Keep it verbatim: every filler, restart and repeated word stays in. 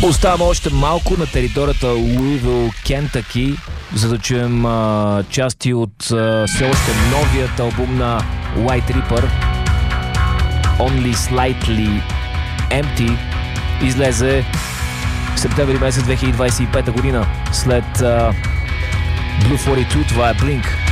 Оставаме още малко на територията Луивил, Кентъки, за да чуем а, части от а, все още новият албум на White Reaper, Only Slightly Empty. Излезе в септември месец две хиляди двадесет и пета година. След а, Blue сорок и две, това е Blink.